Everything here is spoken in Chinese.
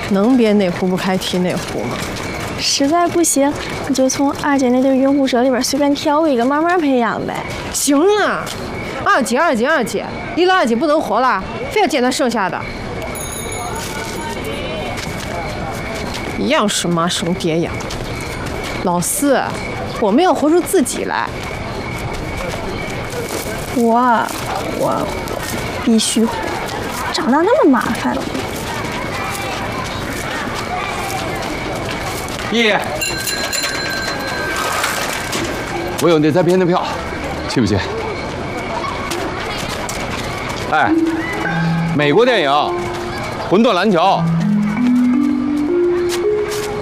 能别哪壶不开提哪壶吗？ 实在不行，你就从二姐那对云虎蛇里边随便挑一个，慢慢培养呗。 行啊，二姐，离了二姐不能活了，非要捡她剩下的。一样是妈生爹养。老四，我们要活出自己来。 我必须活，长大那么麻烦。 爷，我有那3篇的票，去不去？哎，美国电影《魂断蓝桥》